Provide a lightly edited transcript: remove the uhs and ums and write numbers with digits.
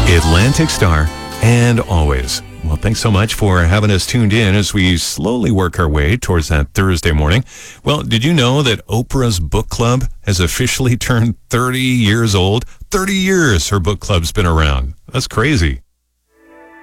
Atlantic Star and Always. Well, thanks so much for having us tuned in as we slowly work our way towards that Thursday morning. Well, did you know that Oprah's book club has officially turned 30 years old? 30 years her book club's been around. That's crazy.